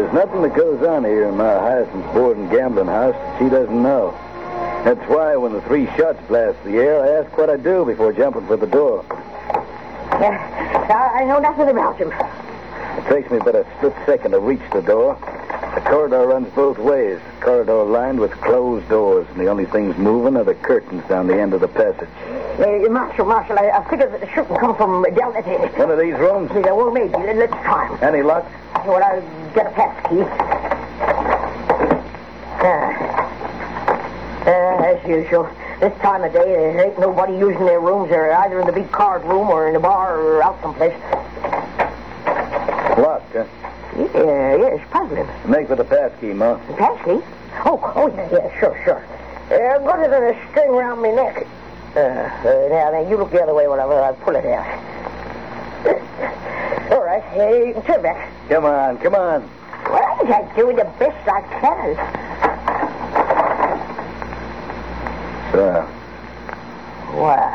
There's nothing that goes on here in Ma Hyacinth's board and gambling house that she doesn't know. That's why when the 3 shots blast the air, I ask what I do before jumping for the door. I know nothing about him. It takes me but a split second to reach the door. The corridor runs both ways. The corridor lined with closed doors, and the only things moving are the curtains down the end of the passage. Marshal, I figured that the shooting come from down at the... One of these rooms? Yeah, well, maybe. Let's try him. Any luck? Well, I'll get a pass key. As usual. This time of day, there ain't nobody using their rooms. They're either in the big card room or in the bar or out someplace. Locked, huh? Yeah, it's puzzling. Make for the pass key, Ma. The pass key? Oh, yeah, sure. Good as a string around my neck. Now, you look the other way while I pull it out. All right, you can turn back. Come on. Well, I'm doing the best I can. So, Well,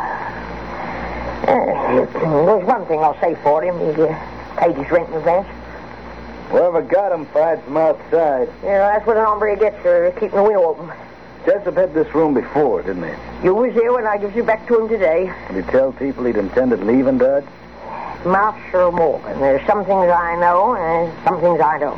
there's one thing I'll say for him. He paid his rent in advance. whoever got him fired from outside. That's what an hombre gets for keeping the window open. Jessup had this room before, didn't he? You was here when I gives you back to him today. Did he tell people he'd intended leaving Dodge? Marshal Morgan. There's some things I know and some things I don't.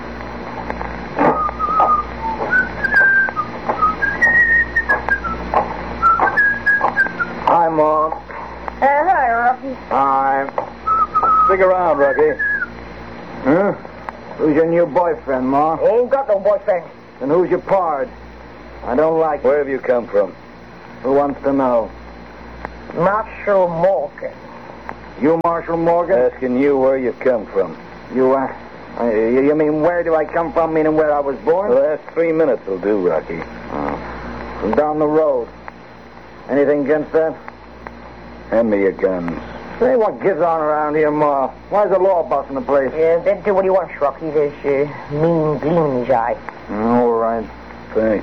Hi, Mom. Hi, Rocky. Hi. Stick around, Rocky. Huh? Who's your new boyfriend, Ma? Ain't got no boyfriend. And who's your pard? I don't like Where have you come from? Who wants to know? Marshal Morgan. You, Marshal Morgan? Asking you where you come from. You mean where do I come from, meaning where I was born? The last 3 minutes will do, Rocky. From down the road. Anything against that? Hand me your guns. Say, what gives on around here, Ma? Why's the law busting the place? Then do what he wants, Rocky. There's mean gleam in his eye. All right. Thanks.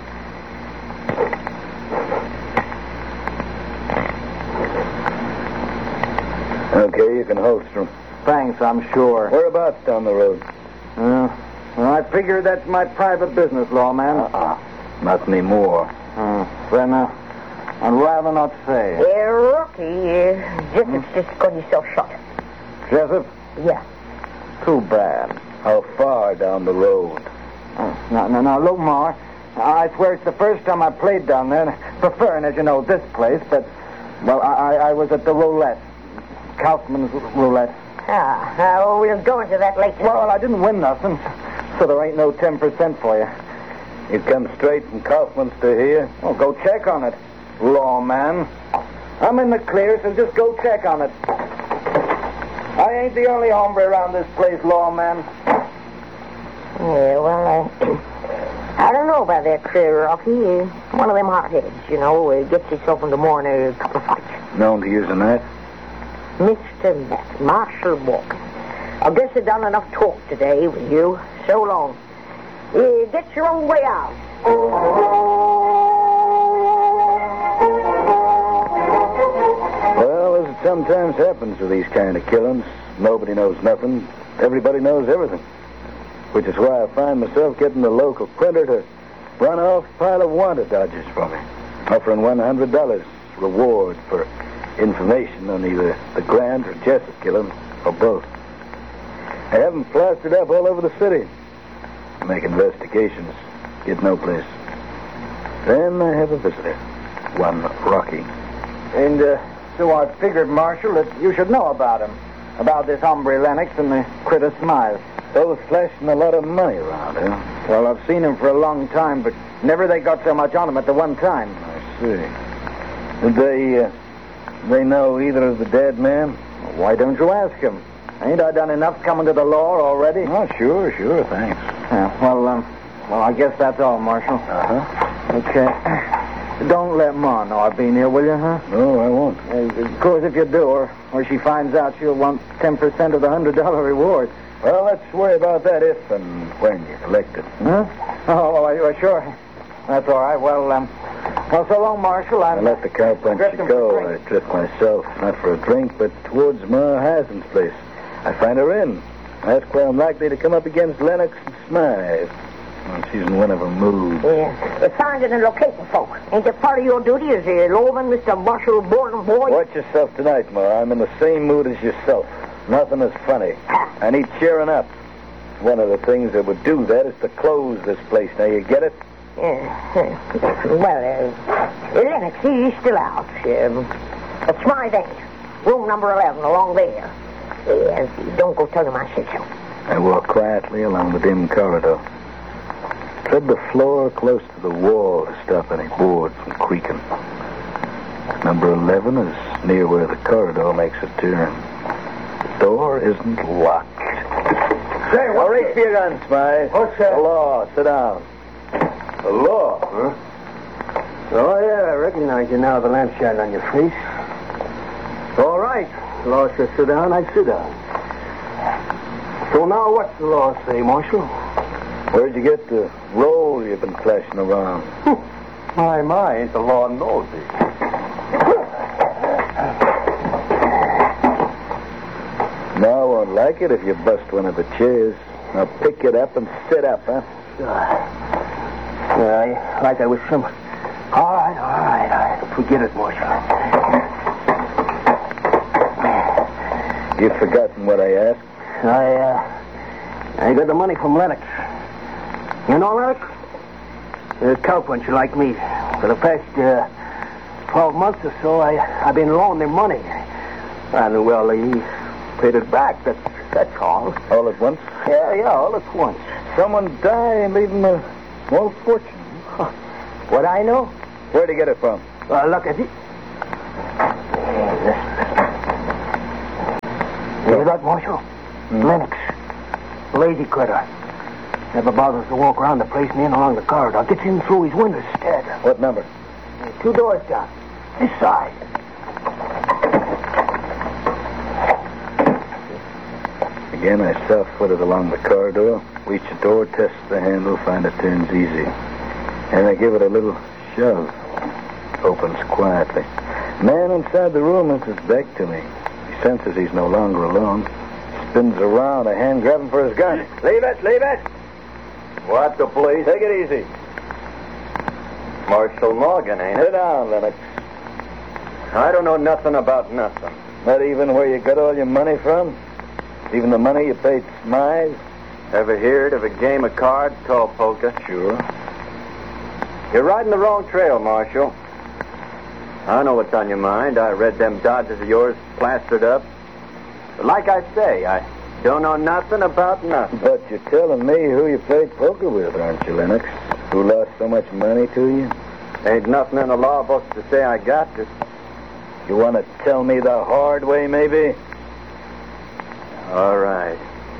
Okay, you can holster him. Thanks, I'm sure. Whereabouts down the road? Well, I figure that's my private business, lawman. Not anymore. Then, I'd rather not say. Rocky, Jessup's just got himself shot. Jessup? Yeah. Too bad. How far down the road? Now, look, Ma. I swear it's the first time I played down there. Preferring, as you know, this place, but, well, I was at the roulette. Kaufman's roulette. We'll go into that later. Well, I didn't win nothing, so there ain't no 10% for you. You come straight from Kaufman's to here? Well, go check on it, lawman. I'm in the clear, so just go check on it. I ain't the only hombre around this place, lawman. Yeah, well, I don't know about that, Rocky. One of them hotheads, gets himself into more than a couple of fights. Known to use a knife? Mr. Matt, Marshal Morgan. I guess I've done enough talk today with you. So long. Get your own way out. Well, as it sometimes happens with these kind of killings, nobody knows nothing. Everybody knows everything. Which is why I find myself getting the local printer to run off a pile of wanted dodgers for me, offering $100 reward for information on either the Grant or Jessup killing, or both. I have them plastered up all over the city. I make investigations, get no place. Then I have a visitor, one Rocky. And so I figured, Marshal, that you should know about him. About this hombre Lennox and the critter Smythe. Both flashing a lot of money around, huh? Well, I've seen him for a long time, but never they got so much on him at the one time. I see. Did they know either of the dead men? Well, why don't you ask him? Ain't I done enough coming to the law already? Oh, sure, thanks. Yeah, well, I guess that's all, Marshal. Uh-huh. Okay. Don't let Ma know I've been here, will you, huh? No, I won't. Of course, if you do, or she finds out, she'll want 10% of the $100 reward. Well, let's worry about that if and when you collect it. Huh? Oh, sure. That's all right. Well, so long, Marshal. I let the cowpuncher go. I drift myself, not for a drink, but towards Ma Hyacinth's place. I find her in. That's where I'm likely to come up against Lennox and Smythe. Well, she's in one of her moods. Yeah. Finding and locating folk. Ain't that part of your duty as a lawman, Mr. Marshall Borden boy? Watch yourself tonight, Ma. I'm in the same mood as yourself. Nothing is funny. I need cheering up. One of the things that would do that is to close this place. Now, you get it? Yeah. Well, Lennox, he's still out. But Smythe ain't. Room number 11, along there. Don't go tell him I said so. I walk quietly along the dim corridor. Tread the floor close to the wall to stop any boards from creaking. Number 11 is near where the corridor makes a turn. The door isn't locked. Say, All right, for your gun, Smythe. What's that? The law. Sit down. The law, huh? Oh, yeah, I recognize you now, the lamp shining on your face. All right. The law says sit down, I sit down. So now what's the law say, Marshal? Where'd you get the roll you've been flashing around? My, ain't the law nosy. No, I won't like it if you bust one of the chairs. Now pick it up and sit up, huh? Yeah, like I was some... All right. Forget it, Marshal. You've forgotten what I asked? I got the money from Lennox. You know Lennox? A cowpuncher like me. For the past 12 months or so, I've been loaning him money. And, well, he paid it back. That's all. All at once? Yeah, all at once. Someone died and leave him a small fortune. What I know? Where'd he get it from? Look at it. You hear that, Marshal? Lennox. Lazy critter. Never bothers to walk around the place and in along the corridor. Gets in through his windows instead. What number? 2 doors down. This side. Again, I soft-footed along the corridor. Reach a door, test the handle, find it turns easy. And I give it a little shove. Opens quietly. Man inside the room has his back to me. He senses he's no longer alone. Spins around, a hand grabbing for his gun. Leave it. What the police? Take it easy. Marshal Morgan, ain't Sit down, Lennox. I don't know nothing about nothing. Not even where you got all your money from? Even the money you paid Smythe? Ever heard of a game of cards called poker? Sure. You're riding the wrong trail, Marshal. I know what's on your mind. I read them dodges of yours plastered up. But like I say, I don't know nothing about nothing. But you're telling me who you played poker with, aren't you, Lennox? Who lost so much money to you? Ain't nothing in the law books to say I got this. You want to tell me the hard way, maybe? All right,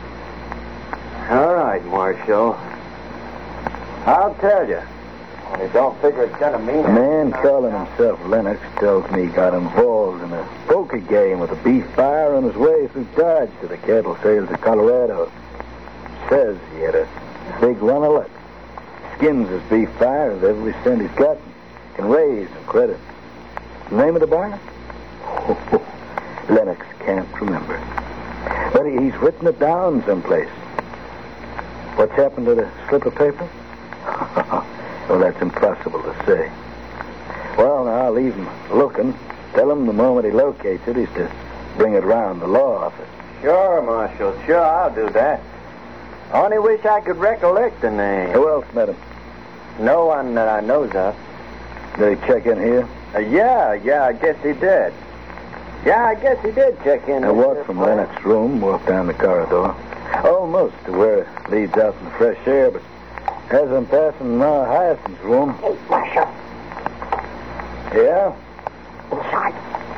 Marshal. I'll tell you. Only don't figure it's gonna mean A man calling himself Lennox tells me he got involved in a poker game with a beef buyer on his way through Dodge to the cattle sales of Colorado. Says he had a big run of luck. Skins his beef buyer with every cent he's got. Can raise and credit. The name of the buyer? Lennox can't remember. But he's written it down someplace. What's happened to the slip of paper? Well, that's impossible to say. Well, now, I'll leave him looking. Tell him the moment he locates it, he's to bring it round the law office. Sure, Marshal. Sure, I'll do that. Only wish I could recollect the name. Who else met him? No one that I knows of. Did he check in here? Yeah, I guess he did. Yeah, I guess he did check in. I walked from Lennox's room, walked down the corridor, almost to where it leads out in the fresh air, but as I'm passing Hyacinth's room... Hey, Marshal. Yeah? Inside.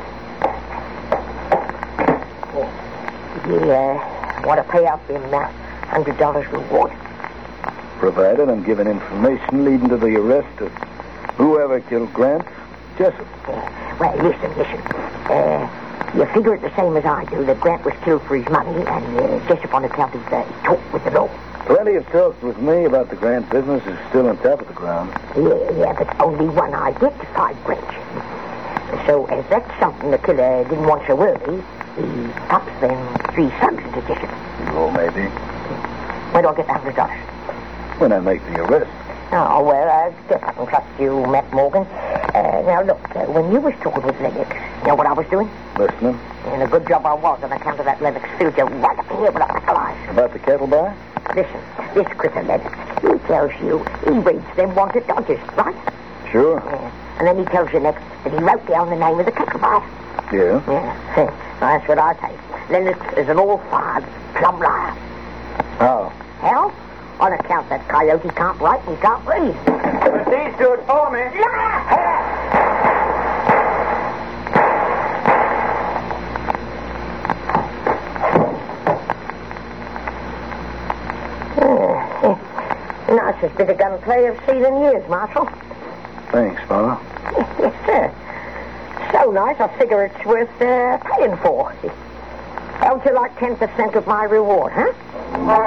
You want to pay out them $100 reward? Provided I'm given information leading to the arrest of whoever killed Grant Jessup. Well, listen. You figure it the same as I do, that Grant was killed for his money, and Jessup on account of talk with the law. Plenty of talk with me about the Grant business is still on top of the ground. Yeah, but only one identified branch. So, as that's something the killer didn't want so early, he pops them 3 slugs into Jessup. ago, maybe. Where do I get the $100? When I make the arrest. Oh, well, I guess I can trust you, Matt Morgan. Now, look, when you was talking with Lennox, you know what I was doing? Listening. And a good job I was on account of that Lennox filled you right up here with a pack of lies. About the cattle buy? Listen, this critter Lennox, he tells you he reads them wanted dodgers, right? Sure. Yeah. And then he tells you next that he wrote down the name of the cattle buyer. Yeah. Yeah. Well, that's what I take. Lennox is an all-fired plum liar. How? Hell, on account that coyote can't write and can't read. These two would follow me. Nicest bit of gunplay I've seen in years, Marshal. Thanks, Pa. Yes, sir. So nice, I figure it's worth paying for. How'd you like 10% of my reward, huh?